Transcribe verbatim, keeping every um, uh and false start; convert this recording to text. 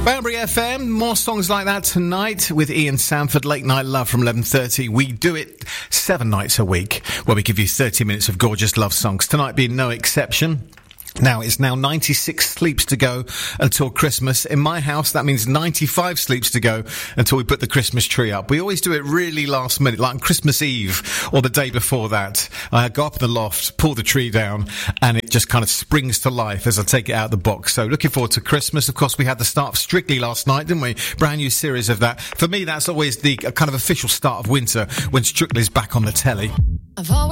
Banbury F M, more songs like that tonight with Ian Sanford, Late Night Love from eleven thirty. We do it seven nights a week, where we give you thirty minutes of gorgeous love songs. Tonight being no exception. Now, it's now ninety-six sleeps to go until Christmas. In my house, that means ninety-five sleeps to go until we put the Christmas tree up. We always do it really last minute, like on Christmas Eve or the day before that. I go up in the loft, pull the tree down, and it just kind of springs to life as I take it out of the box. So looking forward to Christmas. Of course, we had the start of Strictly last night, didn't we? Brand new series of that. For me, that's always the kind of official start of winter when Strictly's back on the telly. I've always